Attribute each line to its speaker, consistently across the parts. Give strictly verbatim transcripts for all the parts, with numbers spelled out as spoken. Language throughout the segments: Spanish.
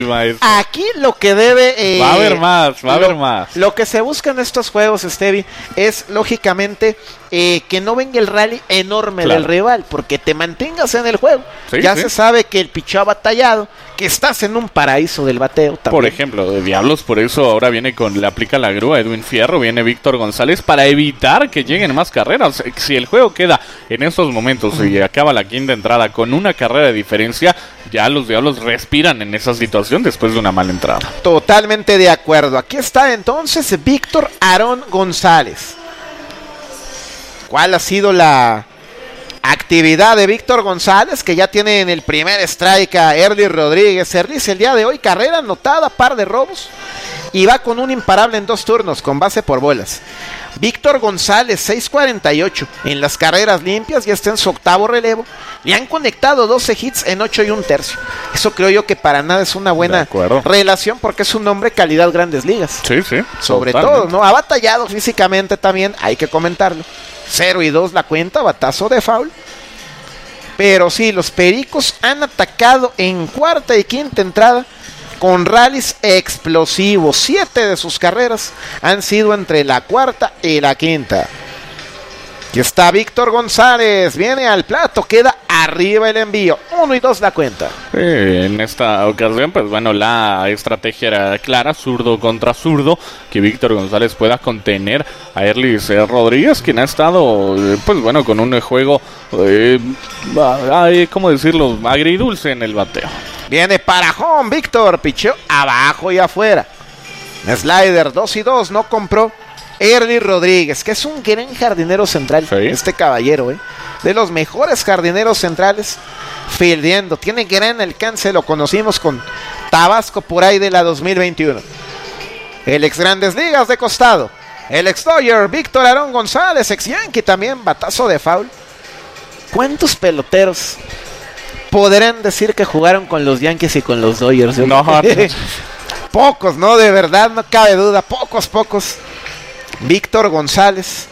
Speaker 1: maestro.
Speaker 2: Aquí lo que debe... Eh,
Speaker 1: va a haber más, va a
Speaker 2: lo,
Speaker 1: haber más.
Speaker 2: Lo que se busca en estos juegos, Stevie, es lógicamente eh, que no venga el rally enorme claro. del rival, porque te mantengas en el juego. Sí, ya sí. se sabe que el picheo ha batallado, que estás en un paraíso del bateo también.
Speaker 1: Por ejemplo, de Diablos, por eso ahora viene con, le aplica la grúa Edwin Fierro, viene Víctor González para evitar que lleguen más carreras. Si el juego queda en estos momentos y acaba la quinta entrada con una carrera de diferencia, ya los Diablos respiran en esa situación después de una mala entrada.
Speaker 2: Totalmente de acuerdo. Aquí está entonces Víctor Aarón González. ¿Cuál ha sido la actividad de Víctor González? Que ya tiene en el primer strike a Erly Rodríguez. Erly el día de hoy, carrera anotada, par de robos, y va con un imparable en dos turnos, con base por bolas. Víctor González, seis cuarenta y ocho en las carreras limpias, ya está en su octavo relevo. Le han conectado doce hits en ocho y un tercio. Eso creo yo que para nada es una buena relación, porque es un hombre calidad Grandes Ligas.
Speaker 1: Sí, sí.
Speaker 2: Sobre totalmente. todo, ¿no? Ha batallado físicamente también, hay que comentarlo. cero y dos la cuenta, batazo de foul. Pero sí, los Pericos han atacado en cuarta y quinta entrada con rallies explosivos. Siete de sus carreras han sido entre la cuarta y la quinta. Aquí está Víctor González, viene al plato, queda arriba el envío, uno y dos la cuenta.
Speaker 1: Sí, en esta ocasión, pues bueno, la estrategia era clara, zurdo contra zurdo, que Víctor González pueda contener a Erly Rodríguez, quien ha estado, pues bueno, con un juego, eh, ¿cómo decirlo?, agridulce en el bateo.
Speaker 2: Viene para home, Víctor, picheo abajo y afuera. Slider dos y dos, no compró Erly Rodríguez, que es un gran jardinero central, ¿sí? Este caballero, ¿eh? de los mejores jardineros centrales, fildeando, tiene gran alcance, lo conocimos con Tabasco por ahí de la dos mil veintiuno. El ex Grandes Ligas de costado, el ex Dodger, Víctor Aarón González, ex Yankee también, batazo de foul. ¿Cuántos peloteros podrán decir que jugaron con los Yankees y con los Dodgers?
Speaker 1: No,
Speaker 2: pocos, ¿no? De verdad, no cabe duda, pocos, pocos. Víctor González,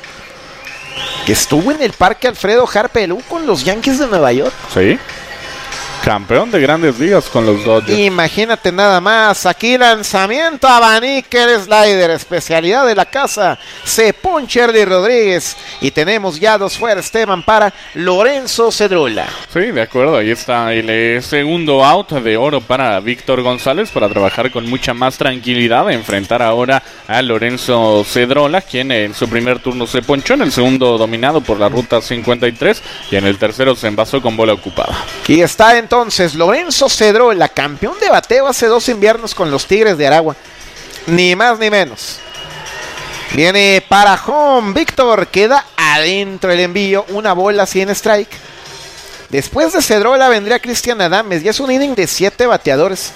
Speaker 2: que estuvo en el Parque Alfredo Harpelú con los Yankees de Nueva York.
Speaker 1: Sí. Campeón de Grandes Ligas con los Dodgers.
Speaker 2: Imagínate nada más. Aquí lanzamiento abanique el slider, especialidad de la casa. Se poncha Erly Rodríguez. Y tenemos ya dos fuera, Esteban, para Lorenzo Cedrola.
Speaker 1: Sí, de acuerdo. Ahí está el eh, segundo out de oro para Víctor González, para trabajar con mucha más tranquilidad. Enfrentar ahora a Lorenzo Cedrola, quien en su primer turno se ponchó, en el segundo dominado por la ruta cincuenta y tres, y en el tercero se envasó con bola ocupada.
Speaker 2: Aquí está en Entonces, Lorenzo Cedrola, campeón de bateo hace dos inviernos con los Tigres de Aragua. Ni más ni menos. Viene para home, Víctor, queda adentro el envío, una bola sin strike. Después de Cedrola vendría Cristian Adames, y es un inning de siete bateadores.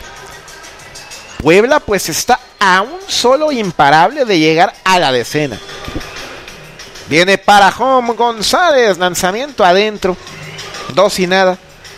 Speaker 2: Puebla pues está a un solo imparable de llegar a la decena. Viene para home González, lanzamiento adentro, dos y nada.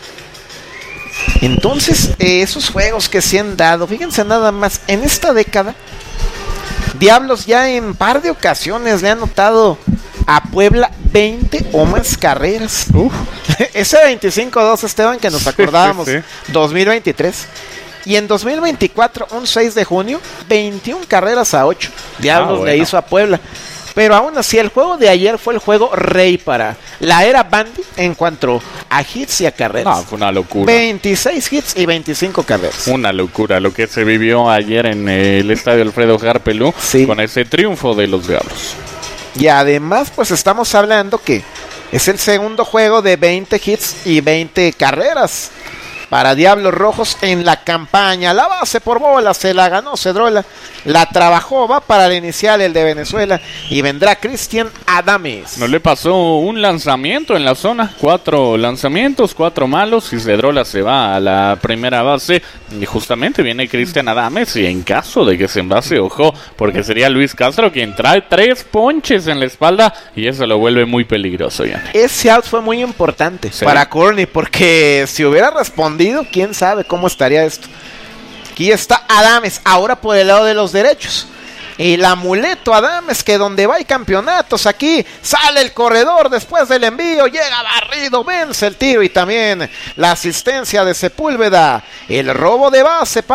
Speaker 2: Entonces, eh, esos juegos que se han dado, fíjense nada más, en esta década, Diablos ya en par de ocasiones le han notado a Puebla veinte o más carreras. Uf. Ese veinticinco dos, Esteban, que nos acordábamos, sí, sí, sí. dos mil veintitrés. Y en dos mil veinticuatro, un seis de junio, veintiuna carreras a ocho. Diablos ah, bueno. le hizo a Puebla. Pero aún así, el juego de ayer fue el juego rey para la era Bandy en cuanto a hits y a carreras.
Speaker 1: No, fue una locura.
Speaker 2: veintiséis hits y veinticinco carreras.
Speaker 1: Una locura lo que se vivió ayer en el estadio Alfredo Harpelú, sí, con ese triunfo de los Diablos.
Speaker 2: Y además, pues estamos hablando que es el segundo juego de veinte hits y veinte carreras para Diablos Rojos en la campaña. La base por bola se la ganó Cedrola, la trabajó, va para el inicial el de Venezuela, y vendrá Cristian Adames.
Speaker 1: No le pasó un lanzamiento en la zona, cuatro lanzamientos, cuatro malos, y Cedrola se va a la primera base, y justamente viene Cristian Adames, y en caso de que se envase, ojo, porque sería Luis Castro quien trae tres ponches en la espalda, y eso lo vuelve muy peligroso ya.
Speaker 2: Ese out fue muy importante, ¿sí?, para Corny, porque si hubiera respondido, quién sabe cómo estaría esto. Aquí está Adames, ahora por el lado de los derechos. Y el amuleto Adames, que donde va hay campeonatos, aquí sale el corredor después del envío, llega barrido, vence el tiro y también la asistencia de Sepúlveda. El robo de base